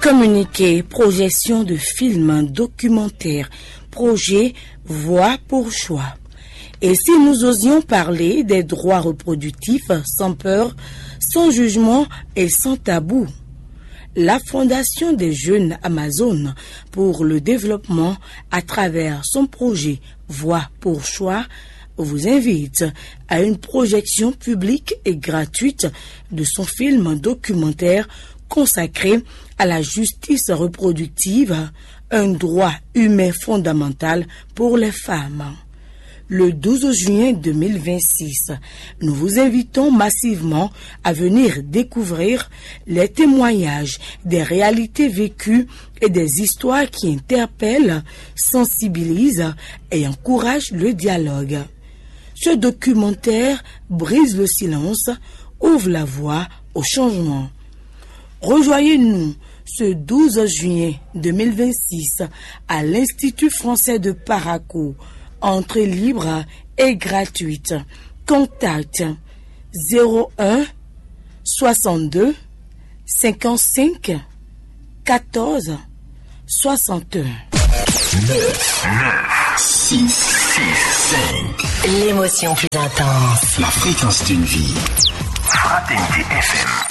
Communiqué, projection de films, documentaires, projet Voix pour choix. Et si nous osions parler des droits reproductifs sans peur, sans jugement et sans tabou? La Fondation des jeunes Amazones pour le développement, à travers son projet Voix pour choix, vous invite à une projection publique et gratuite de son film documentaire consacré à la justice reproductive, un droit humain fondamental pour les femmes. Le 12 juin 2026, nous vous invitons massivement à venir découvrir les témoignages des réalités vécues et des histoires qui interpellent, sensibilisent et encouragent le dialogue. Ce documentaire brise le silence, ouvre la voie au changement. Rejoignez-nous ce 12 juillet 2026 à l'Institut français de Parakou. Entrée libre et gratuite. Contact 01 62 55 14 61. 9 6 5. L'émotion plus intense. La fréquence d'une vie. Fraternité FM.